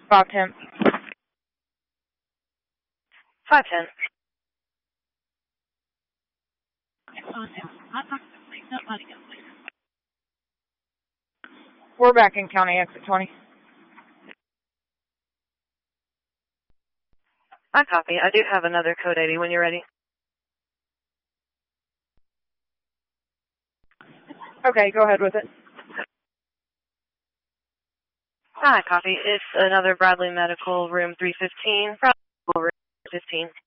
510. 510. We're back in County Exit 20. I copy. I do have another code 80 when you're ready. Okay, go ahead with it. I copy. It's another Bradley Medical, room 315. Room 15.